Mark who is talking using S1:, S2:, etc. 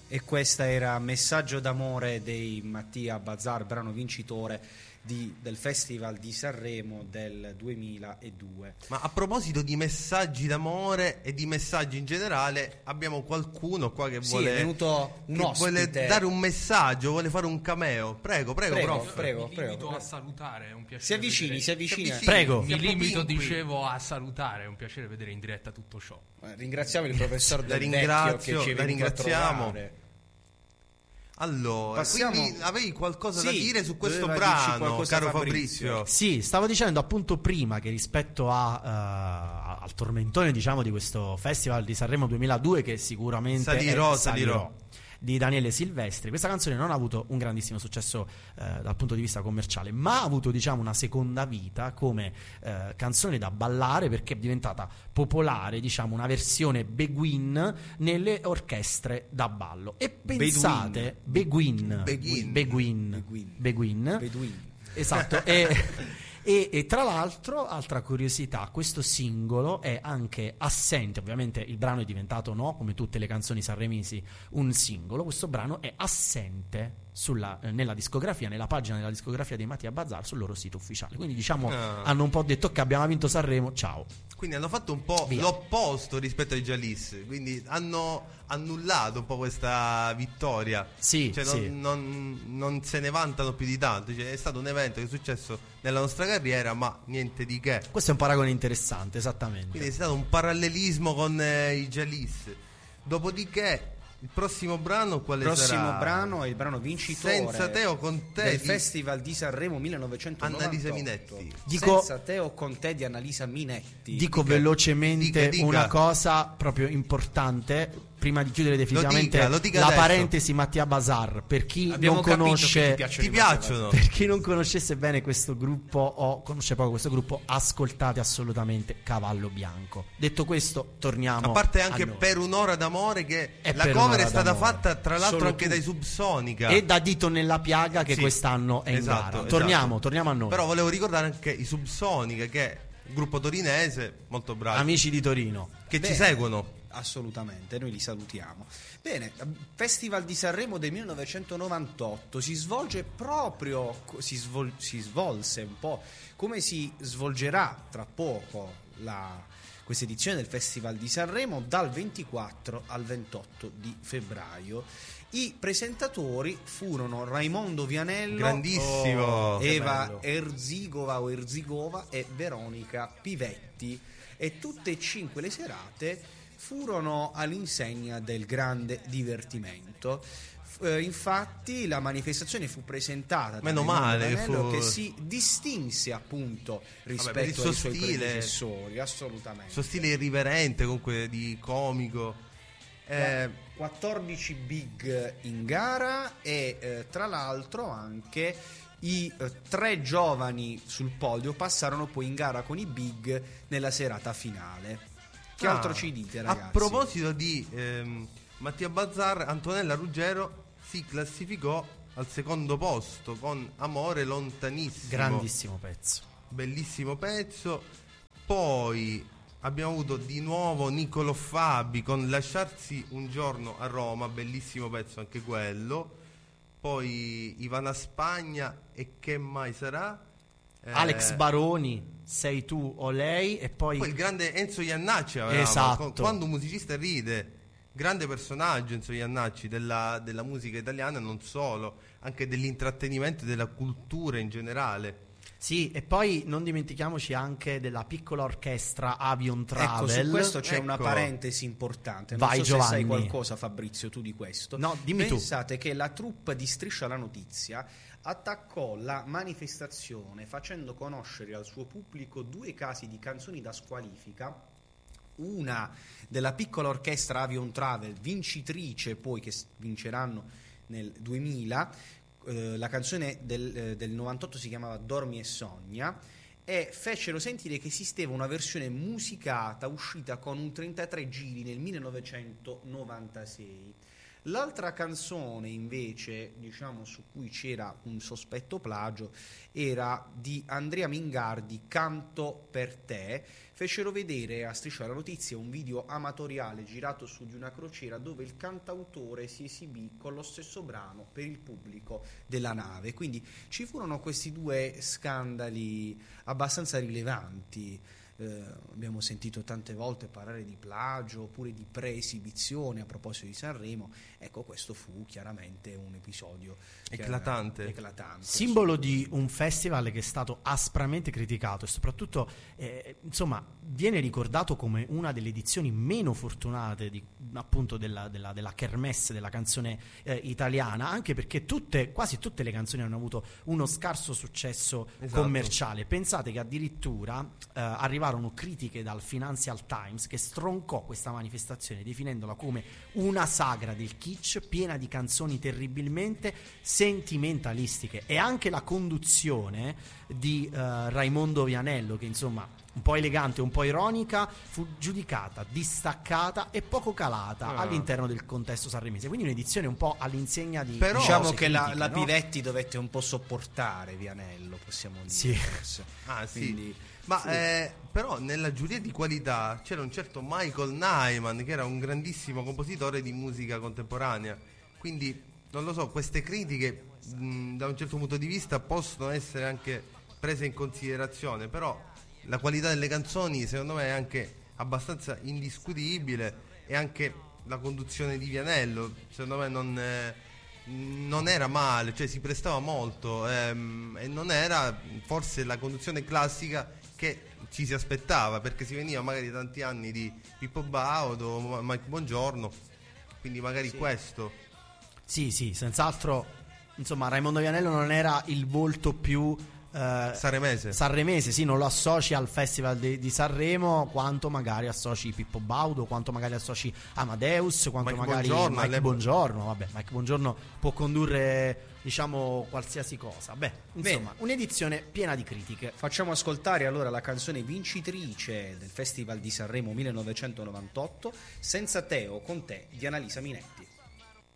S1: E questa era Messaggio d'amore dei Mattia Bazar, brano vincitore del Festival di Sanremo del 2002.
S2: Ma a proposito di messaggi d'amore e di messaggi in generale, abbiamo qualcuno qua che vuole,
S1: è venuto un ospite,
S2: vuole dare un messaggio, vuole fare un cameo. Prego, prof.
S1: Prego.
S3: Mi limito a salutare, è un piacere.
S1: Si avvicini.
S2: Prego.
S3: Mi limito, dicevo, a salutare, è un piacere vedere in diretta tutto ciò.
S1: Ringraziamo il professor Del Vecchio che ci è venuto a trovare.
S2: Allora, quindi avevi qualcosa da dire su questo
S1: brano,
S2: brano, caro Fabrizio?
S4: Sì, stavo dicendo appunto prima che rispetto al tormentone, diciamo, di questo Festival di Sanremo 2002, che sicuramente salirò, di Daniele Silvestri, questa canzone non ha avuto un grandissimo successo dal punto di vista commerciale, ma ha avuto, diciamo, una seconda vita come canzone da ballare, perché è diventata popolare, diciamo, una versione Beguin nelle orchestre da ballo. E pensate, Beguin. Esatto. E tra l'altro, altra curiosità, questo singolo è anche assente, ovviamente il brano è diventato, come tutte le canzoni sanremesi, un singolo. Questo brano è assente nella discografia, nella pagina della discografia dei Mattia Bazar, sul loro sito ufficiale. Quindi, diciamo, hanno un po' detto che abbiamo vinto Sanremo, ciao.
S2: Quindi hanno fatto un po' l'opposto rispetto ai Jalis, quindi hanno annullato un po' questa vittoria.
S4: Sì,
S2: non se ne vantano più di tanto. Cioè, è stato un evento che è successo nella nostra carriera, ma niente di che.
S4: Questo è un paragone interessante, esattamente.
S2: Quindi è stato un parallelismo con i Jalis. Dopodiché il prossimo brano quale sarà?
S1: Il prossimo brano è il brano vincitore
S2: Senza te o con te
S1: del Festival di Sanremo 1998.
S2: Annalisa Minetti.
S1: Senza te o con te di Annalisa Minetti.
S4: Dico velocemente una cosa proprio importante prima di chiudere definitivamente
S2: lo dica
S4: la
S2: adesso.
S4: Parentesi Mattia Bazar, per chi
S1: Abbiamo
S4: non conosce,
S2: ti piacciono?
S4: Per chi non conoscesse bene questo gruppo o conosce poco questo gruppo, ascoltate assolutamente Cavallo Bianco. Detto questo, torniamo
S2: a parte anche
S4: a noi.
S2: Per un'ora d'amore, che
S4: E
S2: la
S4: Per
S2: cover
S4: un'ora
S2: è stata
S4: d'amore.
S2: fatta tra l'altro
S1: Solo
S2: anche
S1: tu.
S2: dai Subsonica
S4: E da Dito nella piaga, che quest'anno è in gara. Torniamo a noi.
S2: Però volevo ricordare anche i Subsonica, che è un gruppo torinese molto bravo,
S4: Amici di Torino
S2: che ci seguono.
S1: Assolutamente, noi li salutiamo. Bene, Festival di Sanremo del 1998 si svolge proprio, si svolse un po' come si svolgerà tra poco questa edizione del Festival di Sanremo, dal 24 al 28 di febbraio. I presentatori furono Raimondo Vianello,
S2: grandissimo,
S1: Eva Erzigova e Veronica Pivetti, e tutte e 5 le serate furono all'insegna del grande divertimento. Infatti la manifestazione fu presentata da Raimondo che si distinse appunto rispetto ai suoi predecessori, assolutamente.
S2: Il suo stile irriverente, comunque di comico.
S1: 14 big in gara e tra l'altro anche i 3 giovani sul podio passarono poi in gara con i big nella serata finale. Che altro ci dite, ragazzi?
S2: A proposito di Mattia Bazar, Antonella Ruggero si classificò al secondo posto con Amore lontanissimo.
S4: Grandissimo pezzo.
S2: Bellissimo pezzo. Poi abbiamo avuto di nuovo Niccolò Fabi con Lasciarsi un giorno a Roma, bellissimo pezzo anche quello. Poi Ivana Spagna e Che mai sarà?
S4: Alex Baroni, Sei tu o lei, e poi
S2: il grande Enzo Iannacci avevamo,
S4: esatto.
S2: Quando un musicista ride, grande personaggio Enzo Iannacci della musica italiana, non solo, anche dell'intrattenimento e della cultura in generale.
S4: Sì, e poi non dimentichiamoci anche della piccola orchestra Avion Travel.
S1: Ecco, su questo c'è una parentesi importante. Non
S4: Vai,
S1: so
S4: Giovanni.
S1: se sai qualcosa, Fabrizio, tu di questo.
S4: No, dimmi tu.
S1: Pensate che la troupe di Striscia la Notizia attaccò la manifestazione facendo conoscere al suo pubblico 2 casi di canzoni da squalifica, una della piccola orchestra Avion Travel, vincitrice poi, che vinceranno nel 2000. La canzone del 98 si chiamava Dormi e Sogna, e fecero sentire che esisteva una versione musicata uscita con un 33 giri nel 1996. L'altra canzone invece, diciamo, su cui c'era un sospetto plagio era di Andrea Mingardi, Canto per te. Fecero vedere a Striscia la Notizia un video amatoriale girato su di una crociera dove il cantautore si esibì con lo stesso brano per il pubblico della nave. Quindi ci furono questi due scandali abbastanza rilevanti. Abbiamo sentito tante volte parlare di plagio oppure di pre-esibizione a proposito di Sanremo. Ecco, questo fu chiaramente un episodio
S2: eclatante.
S4: Simbolo di un festival che è stato aspramente criticato e soprattutto insomma viene ricordato come una delle edizioni meno fortunate appunto della kermesse della canzone italiana, anche perché quasi tutte le canzoni hanno avuto uno scarso successo commerciale. Pensate che addirittura arrivarono critiche dal Financial Times che stroncò questa manifestazione definendola come una sagra del kitsch piena di canzoni terribilmente sentimentalistiche, e anche la conduzione di Raimondo Vianello, che insomma un po' elegante, un po' ironica, fu giudicata distaccata e poco calata all'interno del contesto sanremese. Quindi un'edizione un po' all'insegna di...
S1: Però diciamo che
S4: critiche,
S1: la
S4: no?
S1: Pivetti dovette un po' sopportare Vianello, possiamo dire.
S4: Sì.
S1: Quindi,
S2: ma però nella giuria di qualità c'era un certo Michael Nyman, che era un grandissimo compositore di musica contemporanea. Quindi non lo so, queste critiche da un certo punto di vista possono essere anche prese in considerazione, però la qualità delle canzoni secondo me è anche abbastanza indiscutibile, e anche la conduzione di Vianello secondo me non era male, cioè si prestava molto, e non era forse la conduzione classica che ci si aspettava, perché si veniva magari da tanti anni di Pippo Baudo o Mike Bongiorno, quindi magari questo.
S4: Sì, senz'altro, insomma, Raimondo Vianello non era il volto più
S2: sanremese,
S4: sì, non lo associ al Festival di Sanremo quanto magari associ Pippo Baudo, quanto magari associ Amadeus, quanto
S2: Mike
S4: magari
S2: Bongiorno,
S4: Mike Bongiorno. Vabbè, Mike Bongiorno può condurre, diciamo, qualsiasi cosa. Beh, insomma, un'edizione piena di critiche.
S1: facciamo ascoltare allora la canzone vincitrice del Festival di Sanremo 1998, Senza te o con te, di Annalisa Minetti.